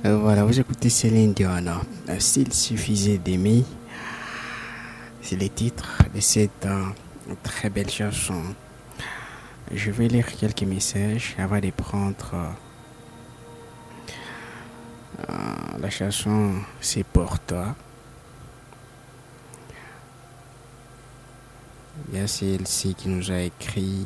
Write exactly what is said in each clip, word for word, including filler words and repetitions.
Euh, voilà, vous écoutez Céline Dion. Euh, S'il suffisait d'aimer, c'est le titre de cette euh, très belle chanson. Je vais lire quelques messages avant de prendre euh, euh, la chanson C'est pour toi. Il y a celle-ci qui nous a écrit: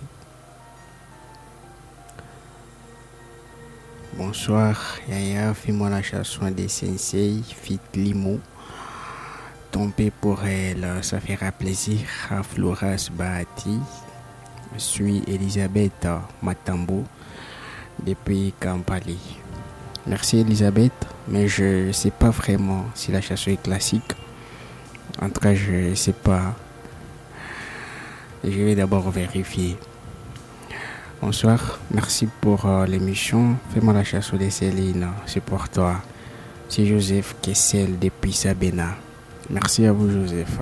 Bonsoir, Yaya, fais-moi la chanson des Sensei, Fit Limo. Tomber pour elle, ça fera plaisir à Floras Bahati. Je suis Elisabeth Matambo depuis Kampali. Merci Elisabeth, mais je ne sais pas vraiment si la chanson est classique. En tout cas, je ne sais pas. Je vais d'abord vérifier. Bonsoir, merci pour euh, l'émission. Fais-moi la chanson de Céline, c'est pour toi. C'est Joseph Kessel depuis Sabena. Merci à vous Joseph.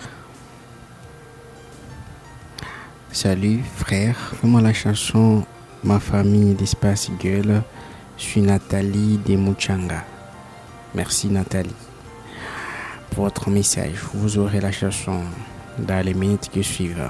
Salut frère, fais-moi la chanson Ma famille d'Espace Gueule. Je suis Nathalie de Muchanga. Merci Nathalie pour votre message. Vous aurez la chanson dans les minutes qui suivent.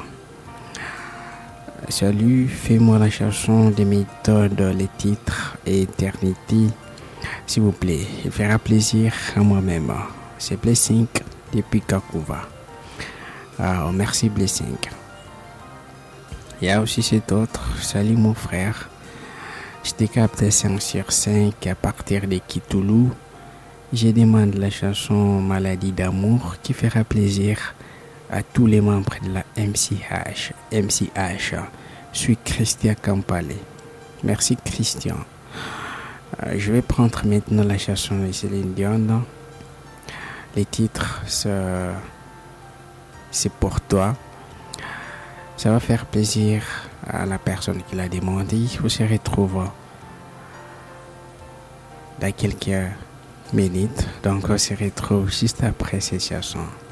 Salut, fais-moi la chanson des méthodes, les titres et éternité. S'il vous plaît, il fera plaisir à moi-même. C'est Blessing depuis Kakuva. Ah, merci Blessing. Il y a aussi cet autre. Salut mon frère. Je te capte cinq sur cinq à partir de Kitoulou. Je demande la chanson Maladie d'amour qui fera plaisir à tous les membres de la M C H. M C H. Je suis Christian Kampale. Merci Christian. Euh, je vais prendre maintenant la chanson de Céline Dion. Les titres, c'est pour toi. Ça va faire plaisir à la personne qui l'a demandé. On se retrouve dans quelques minutes. Donc on se retrouve juste après cette chanson.